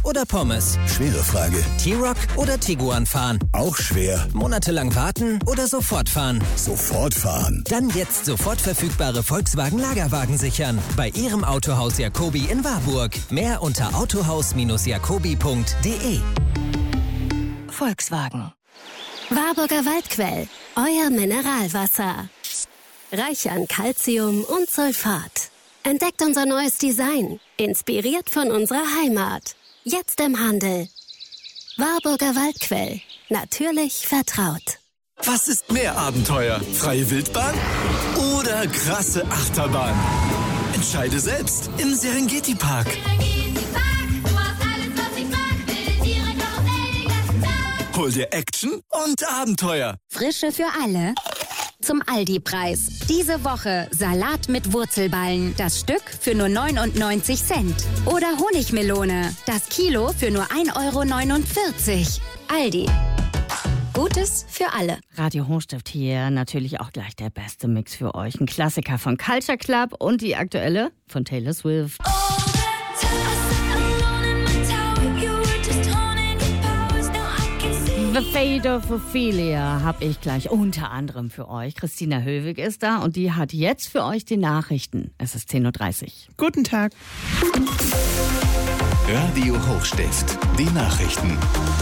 oder Pommes? Schwere Frage. T-Roc oder Tiguan fahren? Auch schwer. Monatelang warten oder sofort fahren? Sofort fahren. Dann jetzt sofort verfügbare Volkswagen Lagerwagen sichern. Bei Ihrem Autohaus Jacobi in Warburg. Mehr unter autohaus-jacobi.de. Volkswagen. Warburger Waldquell. Euer Mineralwasser. Reich an Calcium und Sulfat. Entdeckt unser neues Design. Inspiriert von unserer Heimat. Jetzt im Handel. Warburger Waldquell. Natürlich vertraut. Was ist mehr Abenteuer? Freie Wildbahn oder krasse Achterbahn? Entscheide selbst im Serengeti Park. Hol dir Action und Abenteuer. Frische für alle. Zum Aldi-Preis. Diese Woche Salat mit Wurzelballen. Das Stück für nur 99 Cent. Oder Honigmelone. Das Kilo für nur 1,49 €. Aldi. Gutes für alle. Radio Hochstift hier. Natürlich auch gleich der beste Mix für euch. Ein Klassiker von Culture Club und die aktuelle von Taylor Swift. The Fate of Ophelia habe ich gleich unter anderem für euch. Christina Höwig ist da und die hat jetzt für euch die Nachrichten. Es ist 10:30 Uhr. Guten Tag. Radio Hochstift. Die Nachrichten.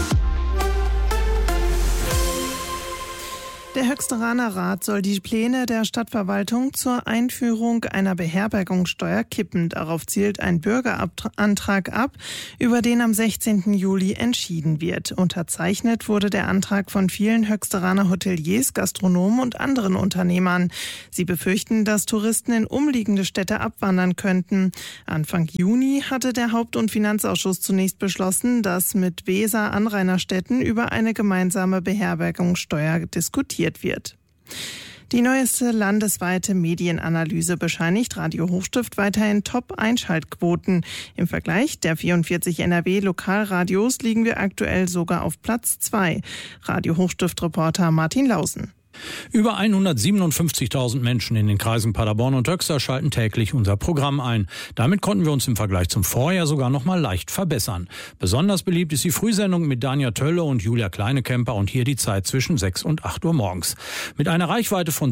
Der Höchsteraner Rat soll die Pläne der Stadtverwaltung zur Einführung einer Beherbergungssteuer kippen. Darauf zielt ein Bürgerantrag ab, über den am 16. Juli entschieden wird. Unterzeichnet wurde der Antrag von vielen Höchsteraner Hoteliers, Gastronomen und anderen Unternehmern. Sie befürchten, dass Touristen in umliegende Städte abwandern könnten. Anfang Juni hatte der Haupt- und Finanzausschuss zunächst beschlossen, dass mit Weser-Anrainerstädten über eine gemeinsame Beherbergungssteuer diskutiert wird. Die neueste landesweite Medienanalyse bescheinigt Radio Hochstift weiterhin Top-Einschaltquoten. Im Vergleich der 44 NRW-Lokalradios liegen wir aktuell sogar auf Platz 2. Radio Hochstift-Reporter Martin Lausen. Über 157.000 Menschen in den Kreisen Paderborn und Höxter schalten täglich unser Programm ein. Damit konnten wir uns im Vergleich zum Vorjahr sogar noch mal leicht verbessern. Besonders beliebt ist die Frühsendung mit Danja Tölle und Julia Kleinekemper und hier die Zeit zwischen 6 und 8 Uhr morgens. Mit einer Reichweite von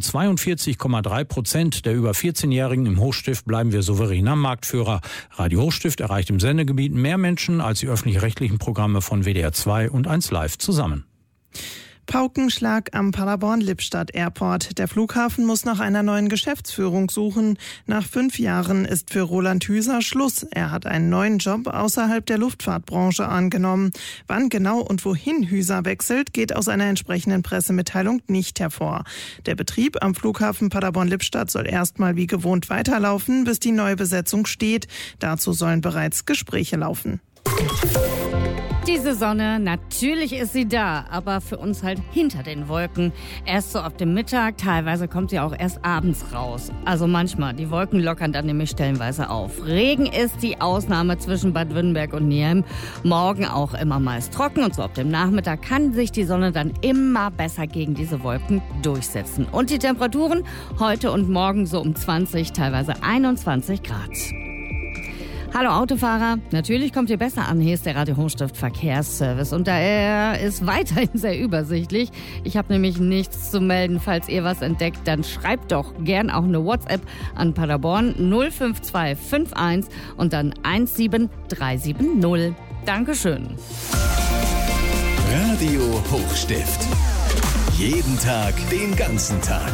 42,3% der über 14-Jährigen im Hochstift bleiben wir souveräner Marktführer. Radio Hochstift erreicht im Sendegebiet mehr Menschen als die öffentlich-rechtlichen Programme von WDR 2 und 1 Live zusammen. Paukenschlag am Paderborn-Lippstadt Airport. Der Flughafen muss nach einer neuen Geschäftsführung suchen. Nach 5 Jahren ist für Roland Hüser Schluss. Er hat einen neuen Job außerhalb der Luftfahrtbranche angenommen. Wann genau und wohin Hüser wechselt, geht aus einer entsprechenden Pressemitteilung nicht hervor. Der Betrieb am Flughafen Paderborn-Lippstadt soll erstmal wie gewohnt weiterlaufen, bis die neue Besetzung steht. Dazu sollen bereits Gespräche laufen. Diese Sonne, natürlich ist sie da, aber für uns halt hinter den Wolken. Erst so ab dem Mittag, teilweise kommt sie auch erst abends raus. Also manchmal, die Wolken lockern dann nämlich stellenweise auf. Regen ist die Ausnahme zwischen Bad Württemberg und Niem. Morgen auch immer meist trocken und so ab dem Nachmittag kann sich die Sonne dann immer besser gegen diese Wolken durchsetzen. Und die Temperaturen heute und morgen so um 20, teilweise 21 Grad. Hallo Autofahrer, natürlich kommt ihr besser an. Hier ist der Radio Hochstift Verkehrsservice und er ist weiterhin sehr übersichtlich. Ich habe nämlich nichts zu melden. Falls ihr was entdeckt, dann schreibt doch gern auch eine WhatsApp an Paderborn 05251 und dann 17370. Dankeschön. Radio Hochstift. Jeden Tag, den ganzen Tag.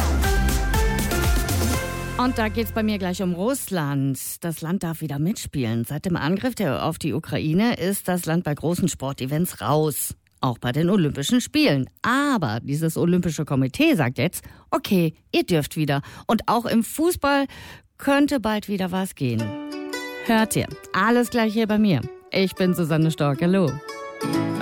Und da geht's bei mir gleich um Russland. Das Land darf wieder mitspielen. Seit dem Angriff auf die Ukraine ist das Land bei großen Sportevents raus. Auch bei den Olympischen Spielen. Aber dieses Olympische Komitee sagt jetzt, okay, ihr dürft wieder. Und auch im Fußball könnte bald wieder was gehen. Hört ihr? Alles gleich hier bei mir. Ich bin Susanne Stork. Hallo.